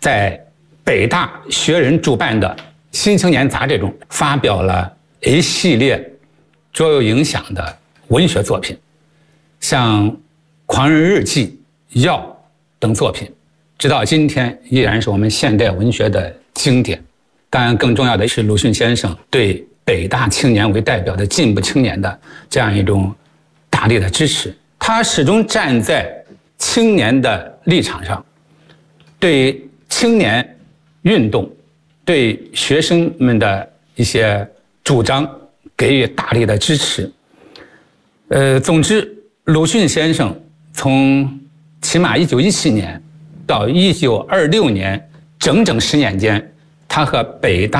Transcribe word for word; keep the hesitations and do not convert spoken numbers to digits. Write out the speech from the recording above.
在北大学人主办的《新青年》杂志中发表了一系列卓有影响的文学作品，像《狂人日记》《药》等作品，直到今天依然是我们现代文学的经典。当然，更重要的是鲁迅先生对北大青年为代表的进步青年的这样一种大力的支持。他始终站在青年的立场上，对青年运动、对学生们的一些主张给予大力的支持。呃，总之，鲁迅先生从起码一九一七年到一九二六年整整十年间，他和北大